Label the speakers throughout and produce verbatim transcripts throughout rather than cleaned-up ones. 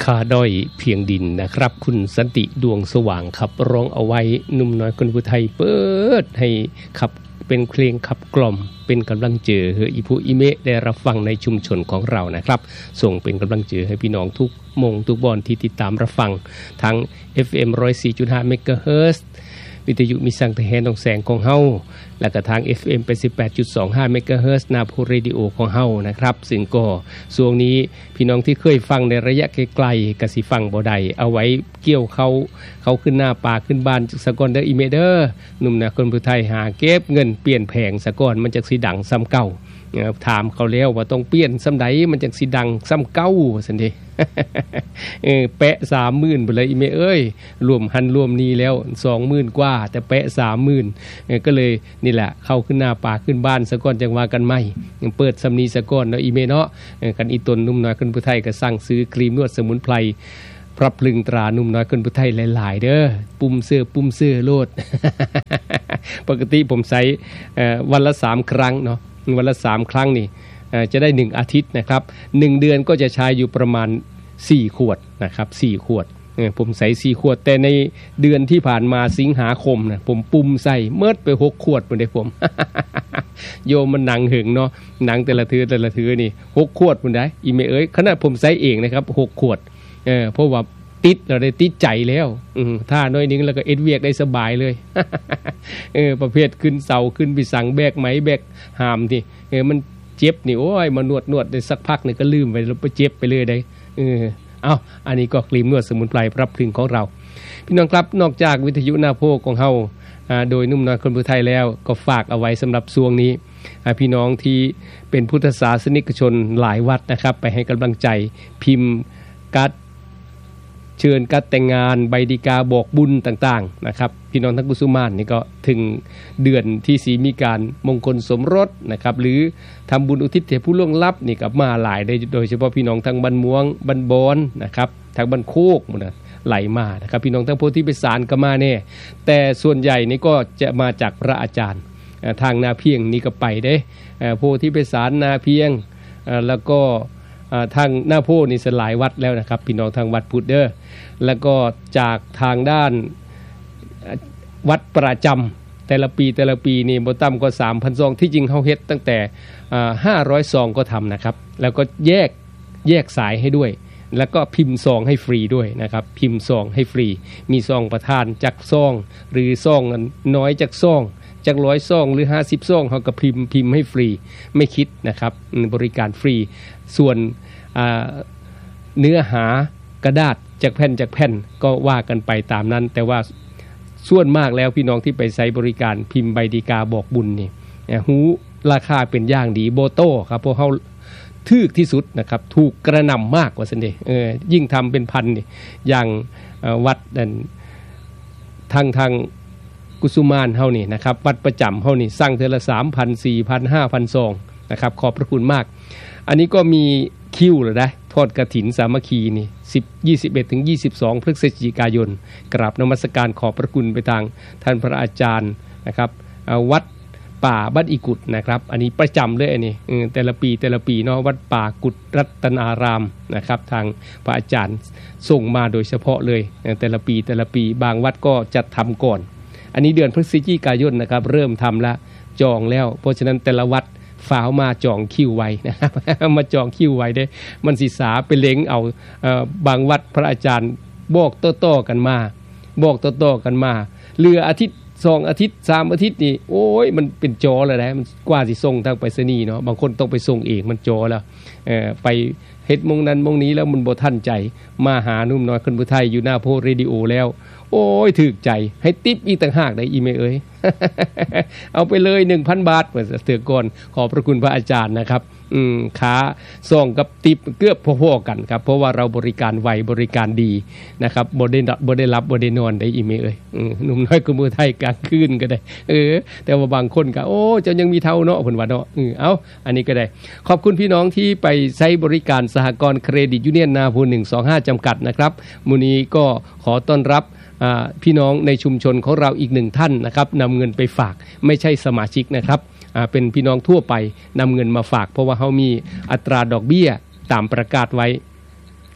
Speaker 1: คาด้อยเพียงดินนะครับคุณสันติดวงสว่างครับร้องเอาไว้หนุ่มน้อยคนผู้ไทยเปิดให้ขับเป็นเพลงขับกล่อมเป็นกำลังเจอให้อีผู้อีเมะได้รับฟังในชุมชนของเรานะครับส่งเป็นกำลังเจอให้พี่น้องทุกมงทุกบอนที่ติดตามรับฟังทั้ง เอฟ เอ็ม หนึ่งศูนย์สี่จุดห้า เมกะเฮิรตซ์ วิทยุมีสังแต่แหนของแสงของเฮาและก็ทาง เอฟ เอ็ม แปดสิบแปดจุดสองห้า เมกะเฮิรตซ์นาโพเรดิโอของเฮานะครับซึ่งก็ช่วงนี้พี่น้องที่เคยฟังในระยะไกลๆก็สิฟังบ่ได้เอาไว้เกี่ยวเขาเขาขึ้นหน้าป่าขึ้นบ้านสะก่อนเด้ออีเมเด้อหนุ่มนะคนผู้ไทยหาเก็บเงินเปลี่ยนแผงสะก่อนมันจักสิดังซ้ำเก่าถามเขาแล้วว่าต้องเปลี่ยนซ้ำใดมันจังสิดังซ้ำเก่าซั่นเด้ เออแปะ สามหมื่น ไปเลยอีเมเอ้ยรวมหันรวมนี้แล้ว สองหมื่น กว่าแต่แปะ สามหมื่น เออก็เลยนี่แหละเข้าขึ้นหน้าป่าขึ้นบ้านซะก่อนจังว่ากันใหม่เปิดสำนีซะก่อนเนาะอีเมเนาะเออกันอีตนนุ่มน้อยคนผู้ไทยก็สั่งซื้อครีมนวดสมุนไพรพรับพลึงตรานุ่มน้อยคนผู้ไทยหลายๆเด้อปุ่มเสื้อปุ่มเสื้อโลด ปกติผมใช้เอ่อวันละสามครั้งเนาะวันละสามครั้งนี่จะได้หนึ่งอาทิตย์นะครับหนึ่งเดือนก็จะใช้อยู่ประมาณสี่ขวดนะครับสี่ขวดผมใส่สี่ขวดแต่ในเดือนที่ผ่านมาสิงหาคมนะผมปุ่มใส่เมิดไปหกขวดพุ่นเด้ผม โยมมันหนังหึงเนาะหนังแต่ละถือแต่ละถือนี่หกขวดพุ่นได้อีเมเอ้ยขนาดผมใส่เองนะครับหกขวดเออเพราะว่าติดเราได้ติดใจแล้วอือถ้าน้อยนึงแล้วก็เอ็ดเวียกได้สบายเลย เออประเภทขึ้นเสาขึ้นไปสั่งแบกไหมแบกหามที่เออมันเจ็บนี่โอ้ยมานวดนวดได้สักพักนึงก็ลืมไปแล้วไปเจ็บไปเลยได้เออเอ้าอันนี้ก็ครีมนวดสมุนไพรปรับพลึงของเราพี่น้องครับนอกจากวิทยุนาโพของเฮาอ่าโดยนุ่มน้อยคนผู้ไทยแล้วก็ฝากเอาไว้สำหรับช่วงนี้พี่น้องที่เป็นพุทธศาสนิกชนหลายวัดนะครับไปให้กำลังใจพิมพ์การ์ดเชิญการแต่งงานใบดีกาบอกบุญต่างๆนะครับพี่น้องทั้งกุสุมานนี่ก็ถึงเดือนที่สีมีการมงคลสมรสนะครับหรือทำบุญอุทิศให้ผู้ล่วงลับนี่ก็มาหลายได้โดยเฉพาะพี่น้องทางบ้านม่วงบ้านบอนนะครับทางบ้านโคกหมดนะไหลมานะครับพี่น้องทั้งโพธิไปสารก็มาแน่แต่ส่วนใหญ่นี่ก็จะมาจากพระอาจารย์ทางนาเพียงนี่ก็ไปได้โพธิไปสารนาเพียงแล้วก็ทางหน้าโพนี่สลายวัดแล้วนะครับพี่น้องทางวัดพุทธเด้อแล้วก็จากทางด้านวัดประจำแต่ละปีแต่ละปีนี่บ่ต่ำกว่า สามพัน ซองที่จริงเฮาเฮ็ดตั้งแต่ห้าร้อยซองก็ทำนะครับแล้วก็แยกแยกสายให้ด้วยแล้วก็พิมพ์ซองให้ฟรีด้วยนะครับพิมพ์ซองให้ฟรีมีซองประทานจากซองหรือซองน้อยจากซองจากร้อยซองหรือห้าสิบซองเขาก็พิมพ์พิมพ์ให้ฟรีไม่คิดนะครับบริการฟรีส่วนเนื้อหากระดาษจากแผ่นจากแผ่นก็ว่ากันไปตามนั้นแต่ว่าส่วนมากแล้วพี่น้องที่ไปใช้บริการพิมพ์ใบดีกาบอกบุญนี่หูราคาเป็นอย่างดีโบโต้ครับเพราะเขาถูกที่สุดนะครับถูกกระหน่ำมากกว่าสันเดเออยิ่งทำเป็นพันนี่อย่างวัดนั่นทางทางกุสุมานเฮานี่นะครับวัดประจำเฮานี่สั่งเทื่อละ สามพัน สี่พัน ห้าพัน ซองนะครับขอบพระคุณมากอันนี้ก็มีคิวแล้วนะทอดกฐินสามัคคีนี่สิบ ยี่สิบเอ็ดถึงยี่สิบสองพฤศจิกายนกราบนมัสการขอบพระคุณไปทางท่านพระอาจารย์นะครับวัดป่าบ้านอีกุดนะครับอันนี้ประจำเลยอันนี้แต่ละปีแต่ละปีเนาะวัดป่ากุดรัตนารามนะครับทางพระอาจารย์ส่งมาโดยเฉพาะเลยแต่ละปีแต่ละปีบางวัดก็จัดทำก่อนอันนี้เดือนพฤศจิกายนนะครับเริ่มทำแล้วจองแล้วเพราะฉะนั้นแต่ละวัดฝาวมาจองคิวไว้นะครับ มาจองคิวไว้ได้มันสิสาไปเล้งเอาเอ่อบางวัดพระอาจารย์บอกต่อๆกันมาบอกต่อๆกันมาเหลืออาทิตย์สองอาทิตย์สามอาทิตย์นี่โอ้ยมันเป็นจอแล้วนะมันกว่าสิส่งทางไปรษณีย์เนาะบางคนต้องไปส่งเองมันจอแล้วเอ่อไปเฮ็ดมงนั้นมงนี้แล้วมันบ่ทันใจมาหานุ่มน้อยคนผู้ไทยอยู่หน้าโพเรดิโอแล้วโอ้ยถึกใจให้ติ๊บอีกต่างหากได้อีเมเอ้ย เอาไปเลย หนึ่งพัน บาทเมื่อเถือก่อนขอบพระคุณพระอาจารย์นะครับอืมขาซองกับติ๊บเกือบพอๆกันครับเพราะว่าเราบริการไวบริการดีนะครับบ่ได้บ่ได้รับบ่ได้นอนได้อีเมเอ้ยอืมหนุ่มน้อยคนผู้ไทยกลางคืนก็ได้เออแต่ว่าบางคนก็โอ้เจ้ายังมีเท่าเนาะเพิ่นว่าเนาะอือเอ้าอันนี้ก็ได้ขอบคุณพี่น้องที่ไปใช้บริการสหกรณ์เครดิตยูเนียนนาโพหนึ่งสองห้าจำกัดนะครับมื้อนี้ก็ขอต้อนรับพี่น้องในชุมชนของเราอีกหนึ่งท่านนะครับนำเงินไปฝากไม่ใช่สมาชิกนะครับเป็นพี่น้องทั่วไปนำเงินมาฝากเพราะว่าเขามีอัตราดอกเบี้ยตามประกาศไว้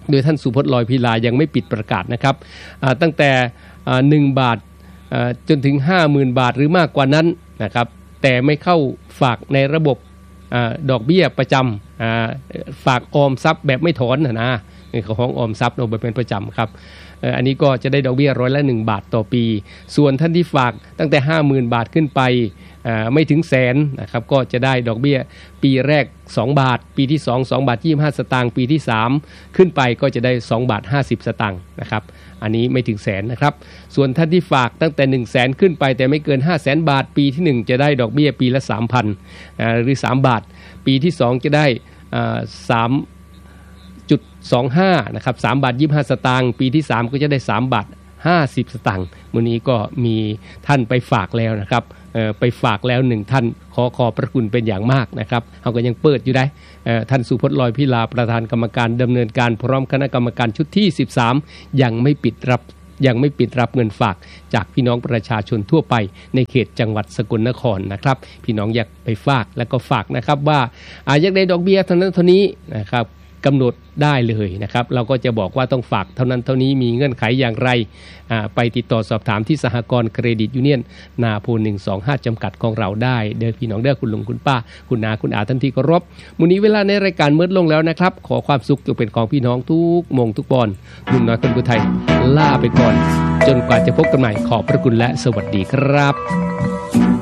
Speaker 1: โดยท่านสุพจน์ลอยพิลายังไม่ปิดประกาศนะครับตั้งแต่หนึ่งบาทจนถึง ห้าหมื่น บาทหรือมากกว่านั้นนะครับแต่ไม่เข้าฝากในระบบดอกเบี้ยประจำฝากออมทรัพย์แบบไม่ถอนนะของออมทรัพย์เราแบบเป็นประจำครับอันนี้ก็จะได้ดอกเบี้ยร้อยละหนึ่งบาทต่อปีส่วนท่านที่ฝากตั้งแต่ ห้าหมื่น บาทขึ้นไปไม่ถึงแสนนะครับก็จะได้ดอกเบี้ยปีแรกสองบาทปีที่สอง สองบาทยี่สิบห้าสตางค์ปีที่สามขึ้นไปก็จะได้สองบาทห้าสิบสตางค์นะครับอันนี้ไม่ถึงแสนนะครับส่วนท่านที่ฝากตั้งแต่หนึ่งแสนขึ้นไปแต่ไม่เกินห้าแสนบาทปีที่หนึ่งจะได้ดอกเบี้ยปีละ สามพัน หรือสามบาทปีที่สองจะได้สามจุดสองห้านะครับสามบาทยี่สิบห้าสตางค์ปีที่สามก็จะได้สามบาทห้าสิบสตางค์มื้อนี้ก็มีท่านไปฝากแล้วนะครับไปฝากแล้วหนึ่งท่านขอขอบพระคุณเป็นอย่างมากนะครับเขาก็ยังเปิดอยู่ได้ท่านสุพจน์ลอยพิลาประธานกรรมการดำเนินการพร้อมคณะกรรมการชุดที่สิบสามยังไม่ปิดรับยังไม่ปิดรับเงินฝากจากพี่น้องประชาชนทั่วไปในเขตจังหวัดสกลนครนะครับพี่น้องอยากไปฝากแล้วก็ฝากนะครับว่าอยากได้ดอกเบี้ยเท่านั้นเท่านี้นะครับกำหนดได้เลยนะครับเราก็จะบอกว่าต้องฝากเท่านั้นเท่านี้มีเงื่อนไขอย่างไรไปติดต่อสอบถามที่สหกรณ์เครดิตยูเนียนนาโพหนึ่งสองห้าจำกัดของเราได้เด้อพี่น้องเด้อคุณลุงคุณป้าคุณนาคุณอาท่านที่เคารพมื้อนี้เวลาในรายการมืดลงแล้วนะครับขอความสุขจงเป็นของพี่น้องทุกโมงทุกบอนหนุ่มน้อยคนผู้ไทยลาไปก่อนจนกว่าจะพบกันใหม่ขอบพระคุณและสวัสดีครับ